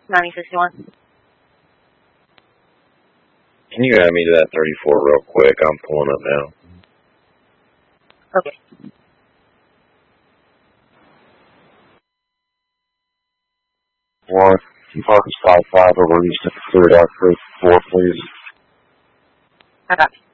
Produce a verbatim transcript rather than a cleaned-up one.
ninety sixty-one. Can you add me to that thirty-four real quick? I'm pulling up now. Okay. One, Marcus five five over East Clear Dark Creek four, please. I got you.